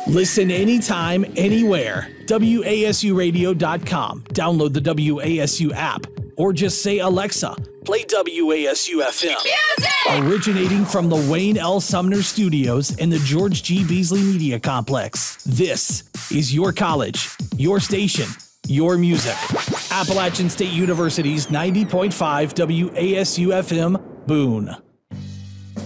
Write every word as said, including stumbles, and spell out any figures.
Listen anytime, anywhere. W A S U radio dot com. Download the W A S U app. Or just say, Alexa, play W A S U F M. Music! Originating from the Wayne L. Sumner Studios in the George G. Beasley Media Complex. This is your college, your station, your music. Appalachian State University's ninety point five W A S U F M, Boone.